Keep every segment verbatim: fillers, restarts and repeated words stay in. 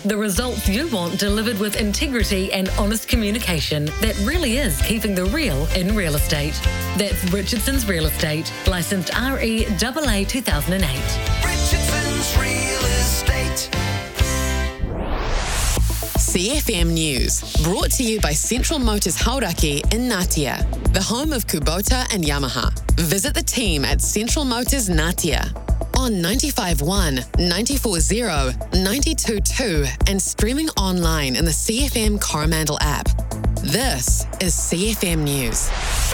The results you want delivered with integrity and honest communication that really is keeping the real in real estate. That's Richardson's Real Estate, licensed R E A A two thousand eight. Richardson's Real Estate. C F M News, brought to you by Central Motors Hauraki in Ngatea, the home of Kubota and Yamaha. Visit the team at Central Motors Ngatea on ninety-five point one, ninety-four point zero, ninety-two point two and streaming online in the C F M Coromandel app. This is C F M News.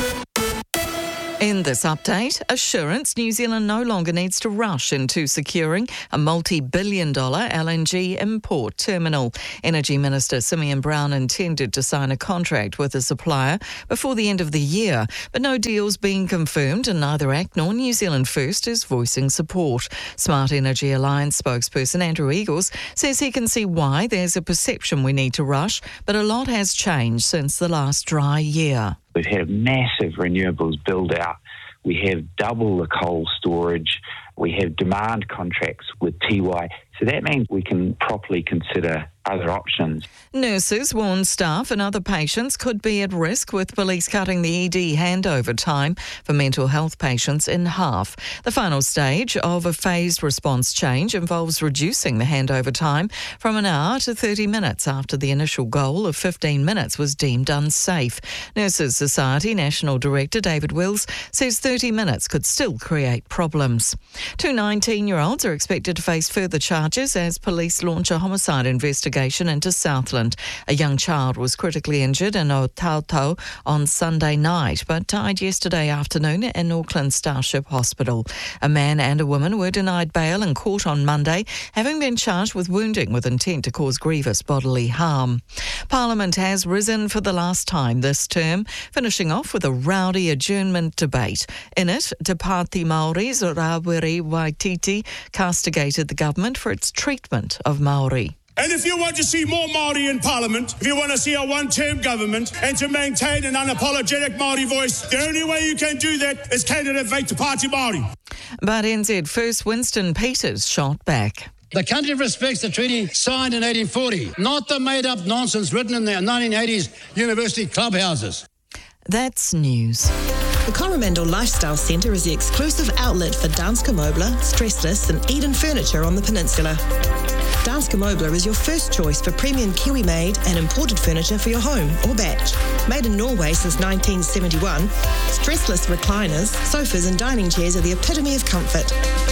In this update, assurance New Zealand no longer needs to rush into securing a multi-billion dollar L N G import terminal. Energy Minister Simeon Brown intended to sign a contract with a supplier before the end of the year, but no deal's being confirmed and neither A C nor New Zealand First is voicing support. Smart Energy Alliance spokesperson Andrew Eagles says he can see why there's a perception we need to rush, but a lot has changed since the last dry year. We've had a massive renewables build out. We have double the coal storage. We have demand contracts with T Y. So that means we can properly consider other options. Nurses warn staff and other patients could be at risk with police cutting the E D handover time for mental health patients in half. The final stage of a phased response change involves reducing the handover time from an hour to thirty minutes after the initial goal of fifteen minutes was deemed unsafe. Nurses Society National Director David Wills says thirty minutes could still create problems. Two nineteen-year-olds are expected to face further charges as police launch a homicide investigation into Southland. A young child was critically injured in Otautau on Sunday night, but died yesterday afternoon in Auckland Starship Hospital. A man and a woman were denied bail in court on Monday, having been charged with wounding with intent to cause grievous bodily harm. Parliament has risen for the last time this term, finishing off with a rowdy adjournment debate. In it, Te Pāti Māori's Rawiri Waititi castigated the government for its treatment of Māori. And if you want to see more Māori in Parliament, if you want to see a one-term government and to maintain an unapologetic Māori voice, the only way you can do that is candidate vote Te Pāti Māori. But N Z First Winston Peters shot back. The country respects the treaty signed in eighteen forty, not the made-up nonsense written in the nineteen eighties university clubhouses. That's news. The Coromandel Lifestyle Centre is the exclusive outlet for Danske Møbler, Stressless and Eden Furniture on the peninsula. Danske Møbler is your first choice for premium Kiwi-made and imported furniture for your home or batch. Made in Norway since nineteen seventy-one, stressless recliners, sofas and dining chairs are the epitome of comfort.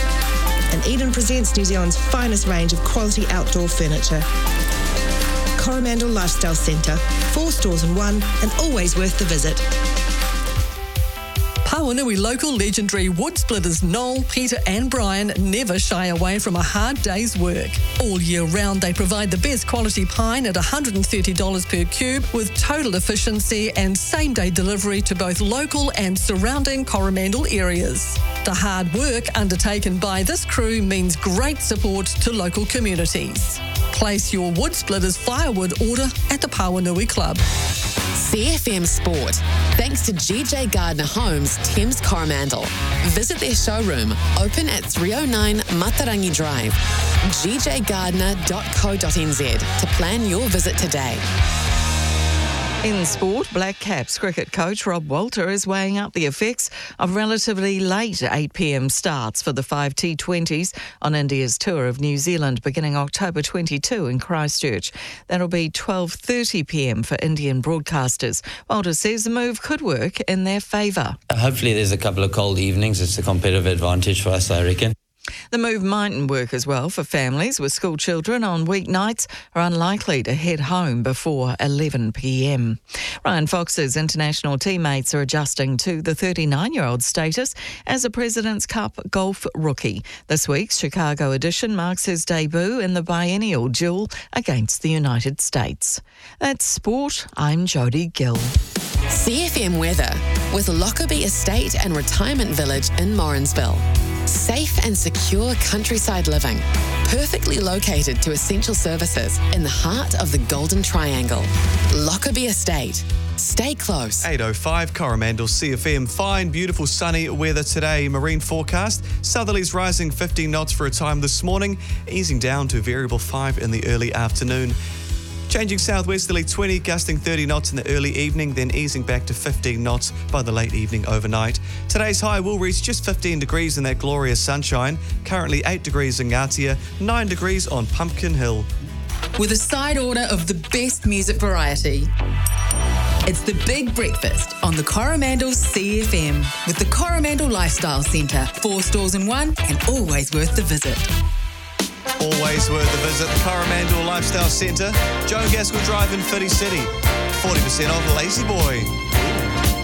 And Eden presents New Zealand's finest range of quality outdoor furniture. Coromandel Lifestyle Centre, four stores in one and always worth the visit. Pawanui local legendary wood splitters Noel, Peter and Brian never shy away from a hard day's work. All year round they provide the best quality pine at one hundred thirty dollars per cube with total efficiency and same-day delivery to both local and surrounding Coromandel areas. The hard work undertaken by this crew means great support to local communities. Place your wood splitters firewood order at the Pawanui Club. C F M Sport, thanks to G J Gardner Homes, Thames Coromandel. Visit their showroom, open at three oh nine Matarangi Drive, g j gardner dot co dot n z to plan your visit today. In sport, Black Caps cricket coach Rob Walter is weighing up the effects of relatively late eight p m starts for the five T twenties on India's tour of New Zealand beginning October twenty-second in Christchurch. That'll be twelve thirty p m for Indian broadcasters. Walter says the move could work in their favour. Hopefully there's a couple of cold evenings. It's a competitive advantage for us, I reckon. The move mightn't work as well for families with school children on weeknights are unlikely to head home before eleven p m. Ryan Fox's international teammates are adjusting to the thirty-nine-year-old status as a President's Cup golf rookie. This week's Chicago edition marks his debut in the biennial duel against the United States. That's sport. I'm Jodie Gill. C F M weather with Lockerbie Estate and Retirement Village in Morrinsville. Safe and secure countryside living, perfectly located to essential services in the heart of the Golden Triangle. Lockerbie Estate. Stay close. eight oh five Coromandel C F M. Fine, beautiful, sunny weather today. Marine forecast. Southerlies rising fifteen knots for a time this morning, easing down to variable five in the early afternoon. Changing southwesterly twenty, gusting thirty knots in the early evening, then easing back to fifteen knots by the late evening overnight. Today's high will reach just fifteen degrees in that glorious sunshine. Currently eight degrees in Ngatea, nine degrees on Pumpkin Hill. With a side order of the best music variety. It's the Big Breakfast on the Coromandel C F M with the Coromandel Lifestyle Centre. Four stores in one and always worth the visit. Always worth the visit. The Coromandel Lifestyle Centre. Joe Gaskell Drive in Fitty City. forty percent off Lazy Boy.